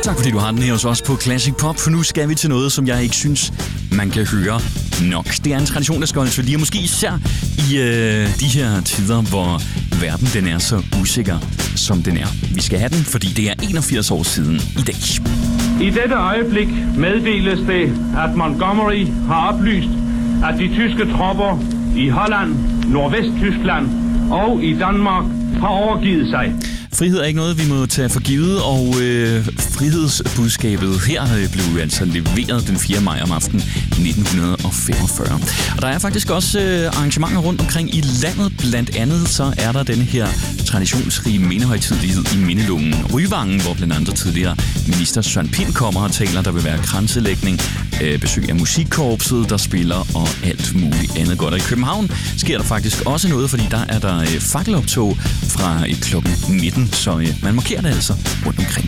Tak fordi du har den her hos os på Classic Pop, for nu skal vi til noget, som jeg ikke synes, man kan høre nok. Det er en tradition, der skal holdes ved lige, og måske især i de her tider, hvor verden den er så usikker, som den er. Vi skal have den, fordi det er 81 år siden i dag. I dette øjeblik meddeles det, at Montgomery har oplyst, at de tyske tropper i Holland, Nordvesttyskland og i Danmark har overgivet sig. Frihed er ikke noget, vi må tage for givet, og frihedsbudskabet her blev altså leveret den 4. maj om aftenen 1945. Og der er faktisk også arrangementer rundt omkring i landet. Blandt andet så er der denne her traditionsrige mindehøjtidelighed i Mindelunden Ryvangen, hvor blandt andet tidligere minister Søren Pind kommer og taler. Der vil være kranselægning, besøg af musikkorpset, der spiller og alt muligt andet godt. Og i København sker der faktisk også noget, fordi der er der fakkeloptog fra klokken 19, så man markerer det altså rundt omkring.